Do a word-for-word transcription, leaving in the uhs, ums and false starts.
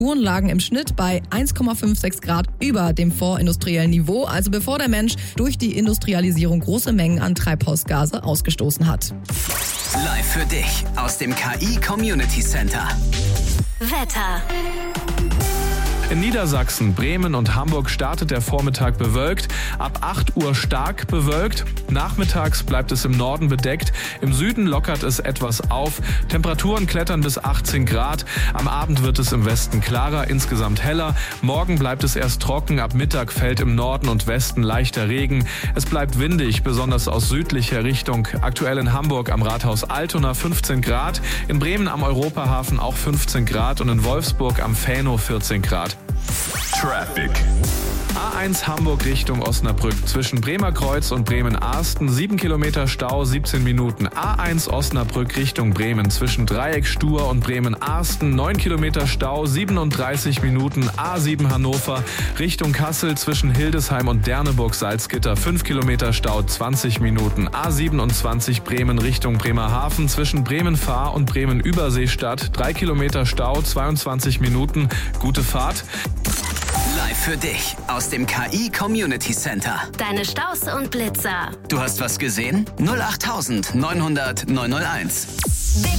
Temperaturen lagen im Schnitt bei eins Komma sechsundfünfzig Grad über dem vorindustriellen Niveau, also bevor der Mensch durch die Industrialisierung große Mengen an Treibhausgase ausgestoßen hat. Live für dich aus dem K I Community Center. Wetter. In Niedersachsen, Bremen und Hamburg startet der Vormittag bewölkt, ab acht Uhr stark bewölkt. Nachmittags bleibt es im Norden bedeckt, im Süden lockert es etwas auf. Temperaturen klettern bis achtzehn Grad. Am Abend wird es im Westen klarer, insgesamt heller. Morgen bleibt es erst trocken, ab Mittag fällt im Norden und Westen leichter Regen. Es bleibt windig, besonders aus südlicher Richtung. Aktuell in Hamburg am Rathaus Altona fünfzehn Grad, in Bremen am Europahafen auch fünfzehn Grad und in Wolfsburg am Fähno vierzehn Grad. Traffic. A eins Hamburg Richtung Osnabrück. Zwischen Bremerkreuz und Bremen-Arsten sieben Kilometer Stau, siebzehn Minuten. A eins Osnabrück Richtung Bremen. Zwischen Dreieck Stur und Bremen-Arsten neun Kilometer Stau, siebenunddreißig Minuten. A sieben Hannover Richtung Kassel. Zwischen Hildesheim und Derneburg-Salzgitter fünf Kilometer Stau, zwanzig Minuten. A siebenundzwanzig Bremen Richtung Bremerhaven. Zwischen Bremen-Fahr und Bremen-Überseestadt drei Kilometer Stau, zweiundzwanzig Minuten. Gute Fahrt. Live für dich aus dem K I Community Center. Deine Staus und Blitzer. Du hast was gesehen? null acht neun null null neun null eins.